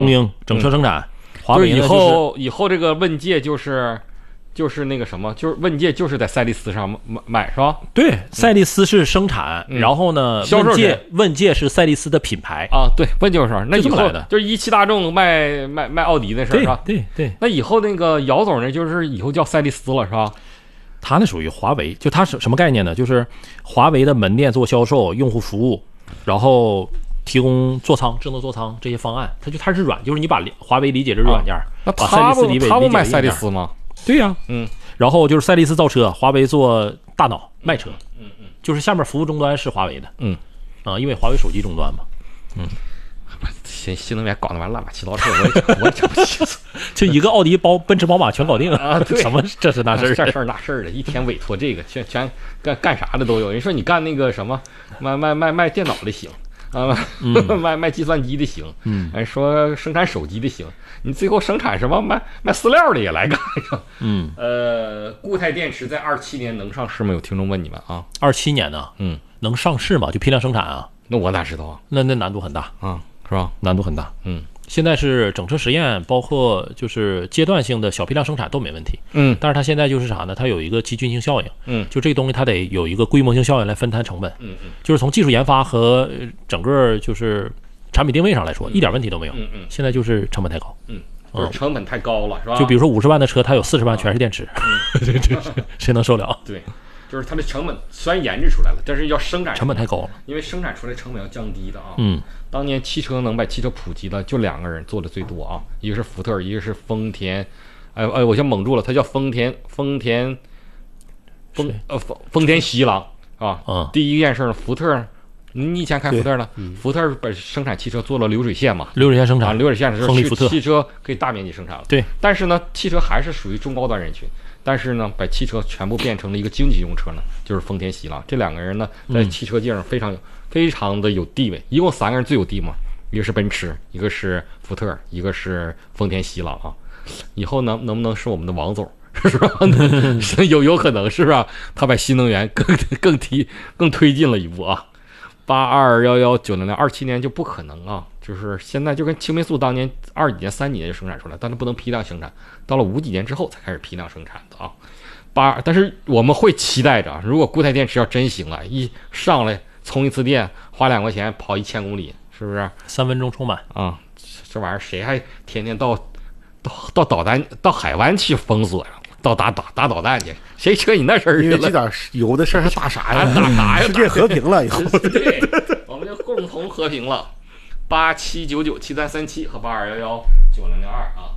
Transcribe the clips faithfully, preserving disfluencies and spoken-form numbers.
东英整车生产，华为以后以后这个问界就是就是那个什么，就是问界就是在赛力斯上买买是吧？ 对，赛力斯是生产，然后呢，问界问界是赛力斯的品牌啊，对，问界是那以后的， 就是一汽大众卖卖卖奥迪那事儿是吧？ 对对， 那以后那个姚总呢，就是以后叫赛力斯了是吧？ 他那属于华为，就他是什么概念呢？就是华为的门店做销售、用户服务，然后提供座舱、智能座舱这些方案。他就他是软，就是你把华为理解这软件，啊、 那把赛力斯理解他不卖赛力斯吗？ 对呀、啊， 嗯。 然后就是赛力斯造车，华为做大脑卖车， 嗯嗯， 就是下面服务终端是华为的， 嗯啊，因为华为手机终端嘛，嗯。 新新能源搞那玩意乱七八糟，我我整不清楚。 就一个奥迪、包奔驰、宝马全搞定啊！对， 什么这是那事儿， 这事儿那事儿的，一天委托这个，全全干干啥的都有。人说你干那个什么卖卖卖卖电脑的行啊， 嗯、 卖卖计算机的行， 嗯， 哎说生产手机的行，你最后生产什么卖卖饲料的也来干上。 嗯， 呃，固态电池在二七年能上市吗？有听众问你们啊， 二七年呢？ 嗯， 能上市吗？就批量生产啊？ 那我哪知道啊？ 那那难度很大啊。是吧？ 难度很大。 嗯， 现在是整车实验，包括就是阶段性的小批量生产都没问题。 嗯， 但是它现在就是啥呢？它有一个集均性效应。 嗯， 就这个东西它得有一个规模性效应来分摊成本。 嗯嗯， 就是从技术研发和整个就是产品定位上来说， 嗯、 一点问题都没有。 嗯嗯， 现在就是成本太高。 嗯，就是成本太高了，是吧？ 就比如说五十万的车，它有四十万全是电池， 嗯、 这这谁能受了？ 对。就是它的成本虽然研制出来了，但是要生产成本太高了， 因为生产出来成本要降低的啊。 嗯， 当年汽车能把汽车普及的就两个人做的最多啊，一个是福特，一个是丰田。哎哎，我先蒙住了，它叫丰田丰田丰呃丰丰田喜朗啊。 嗯， 第一件事呢，福特。你以前开福特呢？ 嗯、 福特把生产汽车做了流水线嘛？ 流水线生产， 啊、流水线的时候， 丰利福特汽车可以大面积生产了。 对， 但是呢，汽车还是属于中高端人群。但是呢，把汽车全部变成了一个经济用车呢，就是丰田喜朗。这两个人呢，在汽车界上非常有、嗯、非常的有地位。一共三个人最有地嘛，一个是奔驰，一个是福特，一个是丰田喜朗啊。以后能能不能是我们的王总？是吧？有有可能是吧？他把新能源更更提更推进了一步啊。八二幺幺九零零二七年就不可能啊，就是现在就跟青霉素当年二几年三几年就生产出来，但它不能批量生产，到了五几年之后才开始批量生产的啊。八，但是我们会期待着，如果固态电池要真行了，一上来充一次电花两块钱跑一千公里，是不是？ 三分钟充满啊！这玩意儿谁还天天到到到导弹到海湾去封锁呀？到打打打导弹去，谁扯你那事儿去了？ 因为这点油的事儿还打啥呀？ 打啥呀？ 世界和平了以后， 对，我们就共同和平了。八七九九七三三七和八二幺幺九零零二啊。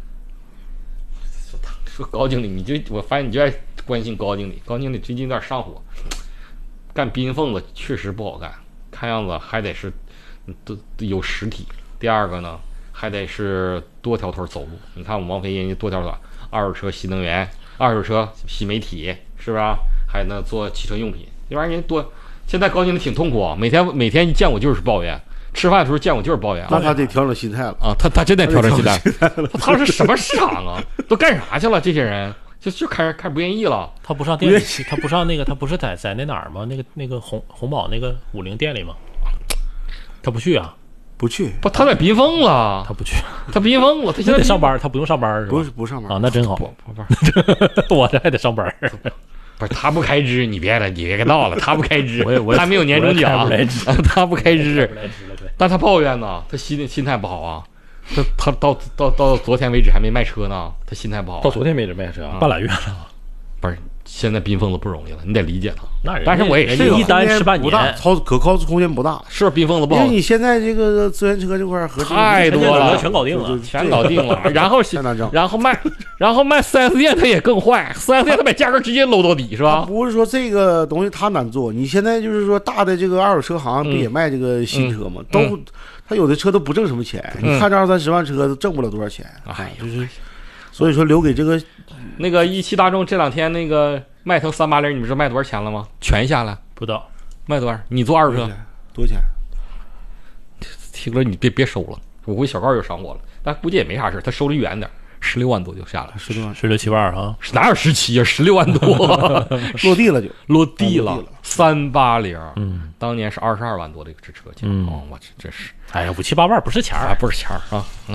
说高经理，你就我发现你就爱关心高经理。高经理最近有点上火，干冰缝子确实不好干，看样子还得是都有实体。第二个呢，还得是多条腿走路。你看我们王飞人家多条腿。二手车、新能源、二手车、新媒体，是不是、啊？还能做汽车用品，这玩意儿人多。现在高经理挺痛苦啊，每天每天一见我就是抱怨，吃饭的时候见我就是抱怨。 那他得调整心态了啊！他他真得调整心态。他是什么市场啊？都干啥去了？这些人就就开始开始不愿意了。 他不上店里，他不上那个，他不是在在那哪儿吗？那个那个红红宝那个五菱店里吗？他不去啊。 不去不，他在冰封了。 他不去， 他冰封了。他现在得上班，他不用上班是吧？ 不是不上班啊，那真好。 不不不， 我这还得上班。 不是他不开支，你别了，你别闹了。他不开支， 我也我他没有年终奖，他不开支。但他抱怨呢，他心心态不好啊。他他到到到昨天为止还没卖车呢，他心态不好、啊。 到昨天为止卖车，半拉月了。 不是，现在冰封了不容易了，你得理解他。 那但是我也是一单吃半年，不大，操可靠空间不大。 是冰封了不好， 因为你现在这个资源车这块和太多了， 全搞定了， 全搞定了。然后然后卖，然后卖四 S 店它也更坏，四 S 店它把价格直接搂到底，是吧？ 不是说这个东西它难做，你现在就是说大的这个二手车行不也卖这个新车吗？ 嗯、 都他有的车都不挣什么钱， 嗯、 你看这二三十万车都挣不了多少钱， 哎， 就是所以说留给这个那个一汽大众这两天那个。迈腾三八零，你们知道卖多少钱了吗？全下来不知道卖多少？你做二手车多少钱？ 听了你别别收了，我估计小高又上火了，但估计也没啥事，他收离远点， 十六万多就下来， 十六万十六七万啊， 哪有十七呀？十六万多落地了就落地了落地了， 三八零， 嗯， 当年是二十二万多的一个这车价， 嗯哦，我这真是， 哎呀，五七八万不是钱儿啊，不是钱儿啊，哎